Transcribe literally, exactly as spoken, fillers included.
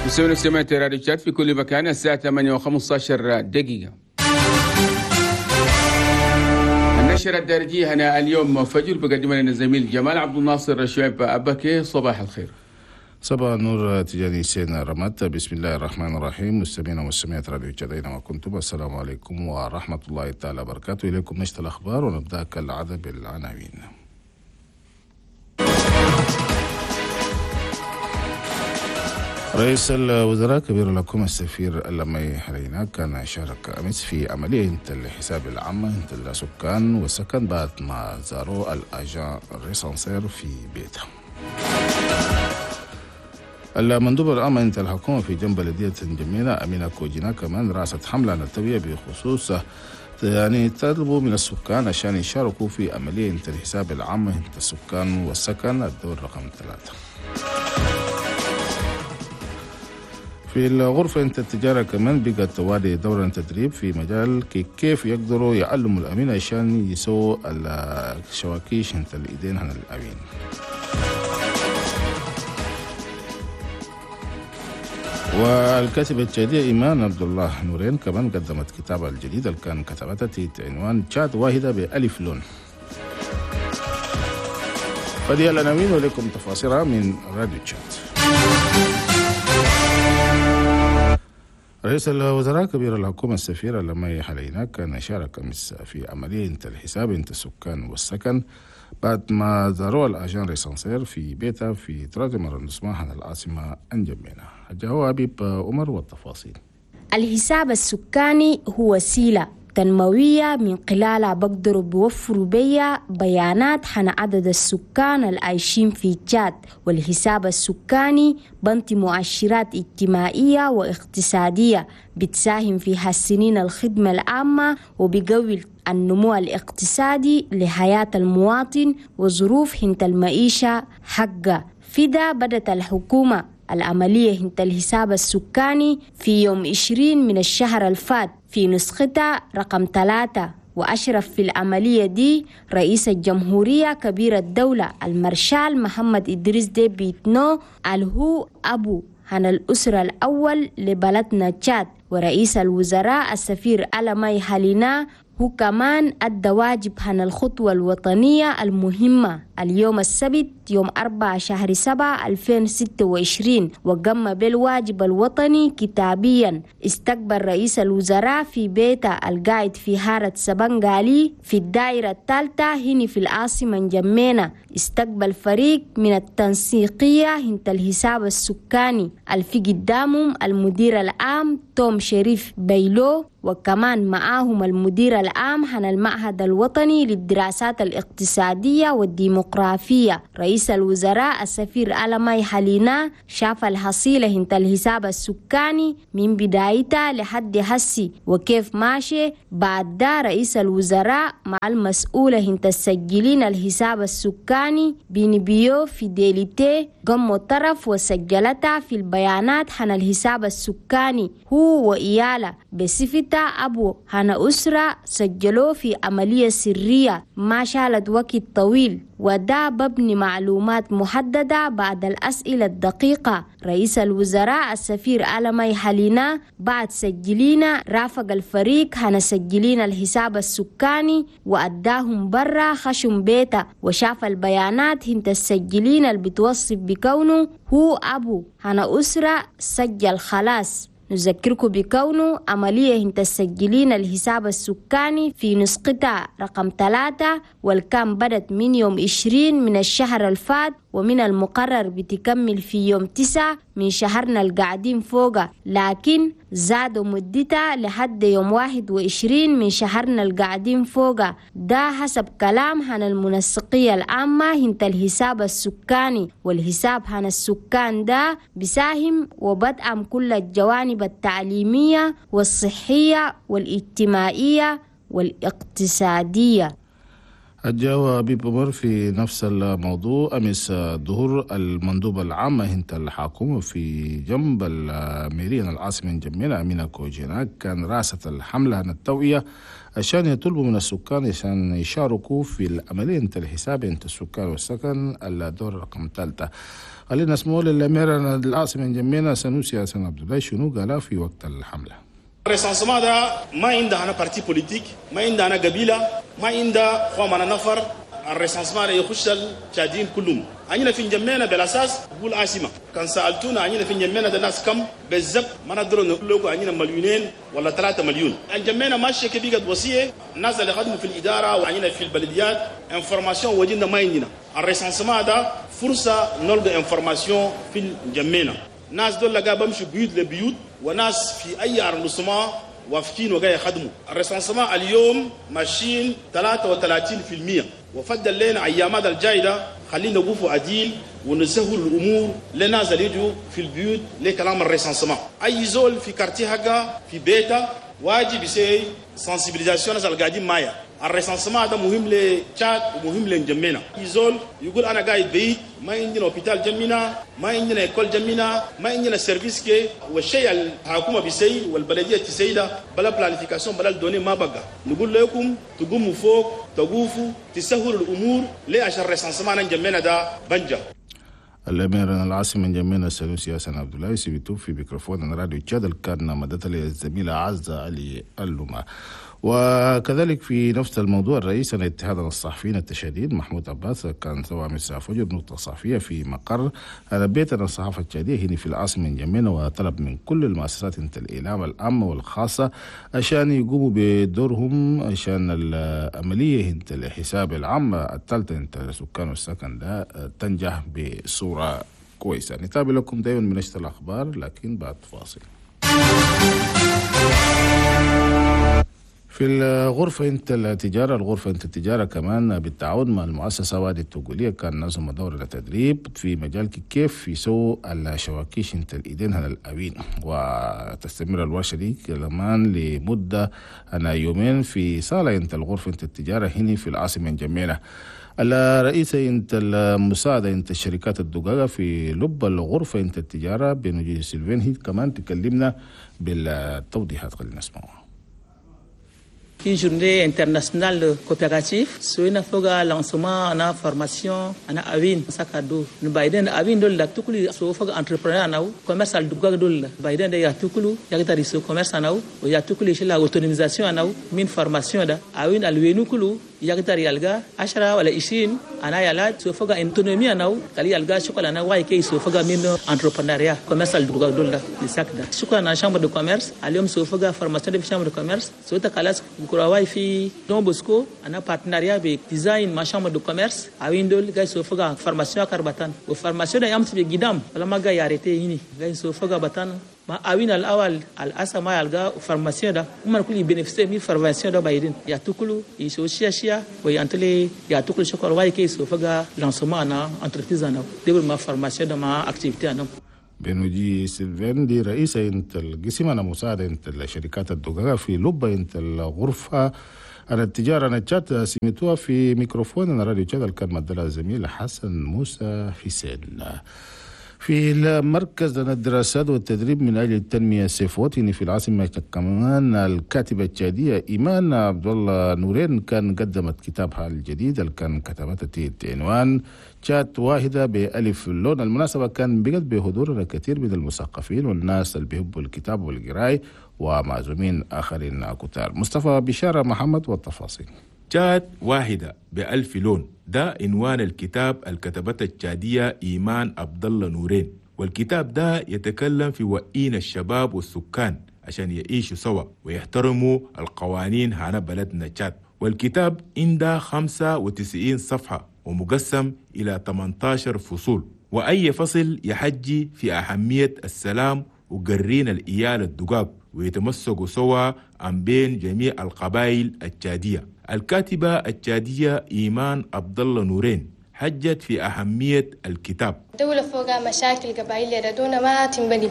مستمعينا سمعت راديو تشات في كل مكان الساعة ثمانية وخمسة عشر دقيقة. النشرة الدارجية هنا اليوم فجر بقدم لنا الزميل جمال عبد الناصر الشعيب أبكي. صباح الخير. صباح النور تجاني سيدنا رمات. بسم الله الرحمن الرحيم. مستمعينا ومستمعات راديو تشات أينما كنتم، السلام عليكم ورحمة الله تعالى وبركاته. إليكم نشرة الأخبار ونبدأ كالعادة بالعناوين. رئيس الوزراء كبير الحكومة السفير اللمي حرينا كان شارك أمس في عملية الحساب العامة للسكان والسكن بعد ما زاروا الأجان ريسانسير في بيته. المندوب العام عند الحكومة في جنب بلدية جميلة أمينة كوجينا كمان رأست حملة نتوية بخصوص يعني تطلبوا من السكان عشان يشاركوا في عملية الحساب العامة للسكان والسكن الدور رقم ثلاثة. في الغرفة التجارة كمان بقت توالي دورة تدريب في مجال كيف يقدروا يعلموا الأمين عشان يسووا الشواكيش انت الإيدين عن الأمين. والكاتبة الجديدة إيمان عبد الله نورين كمان قدمت كتابها الجديد اللي كان كتبتها تحت عنوان تشات واحدة بألف لون. فدي العناوين ولكم تفاصيلها من راديو تشات. رئيس الوزراء كبير الحكومة السفير اللمي حلينا كان شارك أمس في عملية الحساب انت السكان والسكن بعد ما زاروا الأجان ريسانسير في بيته في تراجمر النسماح عن العاصمة أنجمينا. جاءوا أبيب عمر والتفاصيل. الحساب السكاني هو وسيلة تنموية من خلالها بقدروا بيوفروا بيها بيانات عن عدد السكان العايشين في تشاد، والحساب السكاني بنتي مؤشرات اجتماعية واقتصادية بتساهم في حسنين الخدمة العامة وبقوي النمو الاقتصادي لحياة المواطن وظروف هنت المعيشة حقه. في ده بدأت الحكومة العملية هنت الحساب السكاني في يوم عشرين من الشهر الفات في نسختها رقم ثلاثة، وأشرف في العملية دي رئيس الجمهورية كبير الدولة المارشال محمد إدريس ديبي إتنو الهو أبو عن الأسرة الأول لبلدنا تشاد، ورئيس الوزراء السفير اللمي حلينا هو كمان أدى واجب عن الخطوة الوطنية المهمة اليوم السبت يوم أربعة شهر سبعة ألفين وستة وعشرين، وقام بالواجب الوطني كتابيا. استقبل رئيس الوزراء في بيته القاعد في حارة سبنغالي في الدائرة الثالثة هنا في العاصمة جمينة. استقبل فريق من التنسيقية هنت الحساب السكاني الفي قدامهم المدير العام توم شريف بيلو، وكمان معاهم المدير العام عن المعهد الوطني للدراسات الاقتصادية والديمقراطية. رئيس الوزراء السفير اللمي حلينا شاف الحصيلة هنت الحساب السكاني من بدايتها لحد هسي وكيف ماشي. بعد ده رئيس الوزراء مع المسؤولة هنت السجلين الحساب السكاني بينبيو في ديليتي قموا طرف وسجلتها في البيانات عن الحساب السكاني هو وإياله بصفة أبو عن أسرة سجلوه في عملية سرية ما شالت وقت طويل، وده ببني معلومات محددة بعد الأسئلة الدقيقة. رئيس الوزراء السفير اللمي حلينا بعد سجلين رافق الفريق عن سجلين الحساب السكاني وأداهم برا خشم بيته وشاف البيانات هنت السجلين اللي بتوصف بكونه هو أبو عن أسرة سجل خلاص. نذكركم بكونه عملية هنت السجلين الحساب السكاني في نسختها رقم ثلاثة والكام بدت من يوم عشرين من الشهر الفات، ومن المقرر بتكمل في يوم تسعة من شهرنا القاعدين فوقه، لكن زادوا مدتها لحد يوم واحد وعشرين من شهرنا القاعدين فوقه. ده حسب كلام عن المنسقية العامة هنت الحساب السكاني. والحساب عن السكان ده بساهم وبدعم كل الجوانب التعليمية والصحية والاجتماعية والاقتصادية. الجو بيبمر في نفس الموضوع أمس ظهور المندوب العام هنت الحكومة في جنب الميرين العاصمة جميلة أمينة كوجيناك كان رأسة الحملة عن التوعية عشان يطلبوا من السكان عشان يشاركوا في العملية انت الحساب انت السكان والسكن الدور رقم ثلاثة. خلينا نسمع للأميرة العاصمة جميلة سنوسي حسن عبد الله شنو قالها في وقت الحملة. الريسانسمون ده ما عندها أنا بارتي بوليتيك، ما عندها أنا قبيلة، ما عندها قوم نفر. الريسانسمون يخش التشادين كلهم. عندنا في جميعنا بالأساس بقول عاصمة. كان سألتونا عندنا في جميعنا ده ناس كم بالضبط ما نقدر نقول لكم عندنا مليونين ولا ثلاثة مليون. الجميعنا ماشية كبيرة وصية الناس اللي خدموا في الإدارة وعندنا في البلديات انفورماسيون وجدنا ما عندنا. الريسانسمون ده فرصة نلقى انفورماسيون في جميعنا. ناس دول لقى بمشي بيوت لبيوت وناس في أي أرندسمان وافكين وجاي يخدموا. الريسانسمون اليوم ماشيين ثلاثة وثلاثين بالمئة وفضل لنا أيامات الجاية خلينا نوقف عديل ونسهل الأمور لناس اللي يجوا في البيوت لكلام الريسانسمون. أي زول في كارتي حقه في بيته واجب يسوي سنسيبيليزاسيون ناس القاعدين معايا. الريسانسمون ده مهم لتشاد ومهم لجمينا. يزول يقول أنا قاعد بعيد ما عندنا هوبيتال جمينا، ما عندنا إيكول جمينا، ما عندنا سيرفيس كي والشيء الحكومة بيسوي والبلدية تسوي ده بلا بلانيفيكاسيون بلا الدوني ما بقى. نقول لكم تقوموا فوق تقوفوا تسهلوا الأمور ليه عشان الريسانسمون جمينا ده بنجا. الأمير العاصمة جميلة سنوسي حسن عبد الله سيبتوب في ميكروفون راديو تشاد كان مدت للزميلة عزة علي اللوما. وكذلك في نفس الموضوع الرئيس الاتحاد الصحفيين التشاديد محمود عباس كان سوى مساء فجر نقطة صحفية في مقر بيت الصحافة التشادية هنا في العاصمة جميلة وطلب من كل المؤسسات الإعلام العامة والخاصة عشان يقوموا بدورهم عشان العملية انت الحساب العام الثالثة انت السكان والسكن ده تنجح بصورة كويسة. نتابع لكم دائما من نشرة الأخبار لكن بعد فاصل. في الغرفة انت التجارة الغرفة انت التجارة كمان بالتعاون مع المؤسسة وادي التوغولية كان نظم دورة تدريب في مجال كيف يسووا الشواكيش انت الايدين هنا الأوين وتستمر الورشة دي كمان لمدة أنا يومين في صالة انت الغرفة انت التجارة هنا في العاصمة جميلة. الرئيس انت المساعدة انت الشركات الدقاقة في لب الغرفة انت التجارة بنجي سيلفين هي كمان تكلمنا بالتوضيحات. خلينا نسمعها. Une journée internationale coopérative, sur une fois lancement en formation, en awin, sac à dos. Nous Biden awin de la tukuli, sauf entrepreneur en commerce al dugag dol. Biden de yatukulu, yagitari so commerce en ou yatukuli chez la autonomisation en min formation da. Awin al wenukulu, yagitari alga, ashara wala ishin, ana yala, sauf autonomie en kali alga chocolat na wa ke sauf min entrepreneuriat, commerce al dugag dol da, le sac da. Chocolat na chambre de commerce, alium sauf formation de chambre de commerce, so ta kalas kurawai fi Don Bosco ana partenariat avec design ma chambre de commerce a windol gay so foga formation a karbatan o formation da yam tibe gidam wala maga ya arrêté yini gay so foga batan ma awin al awal al asama alga formation da man kuli bénéficier mi formation da bayidin ya tukulu i so shia shia o yantele ya tukulu shokor wai ke so foga lancement na entreprise na développement formation da ma activité na بنجي سيلفين دي رئيسة انت القسم انا مساعدة انت الشركات الدقاقة في لبة انت الغرفة انا التجارة انا تشات سميتوها في ميكروفون انا راديو تشات كان مدلها زميل حسن موسى حسين. في المركز الدراسات والتدريب من اجل التنميه السيفوتيني في العاصمه كمان الكاتبه التشاديه ايمان عبد الله نورين كان قدمت كتابها الجديد اللي كان كتبته عنوان تشات واحده بالف لون. المناسبه كان بجد بحضور كثير من المثقفين والناس اللي بيحبوا الكتاب والقراءه ومعزومين اخرين كتار. مصطفى بشاره محمد والتفاصيل. تشات واحدة بألف لون ده عنوان الكتاب الكتبة التشادية إيمان عبد الله نورين، والكتاب ده يتكلم في وئين الشباب والسكان عشان يعيشوا سوا ويحترموا القوانين هنا بلدنا تشاد. والكتاب عنده خمسة وتسعين صفحة ومقسم إلى ثمانية عشر فصول، وأي فصل يحجي في أهمية السلام وقرين الإيال الدقاق ويتمسكوا سوا عن بين جميع القبائل التشادية. الكاتبة التشادية إيمان عبد الله نورين حجت في أهمية الكتاب. دولة فوق مشاكل قبائلية دون ما تنبني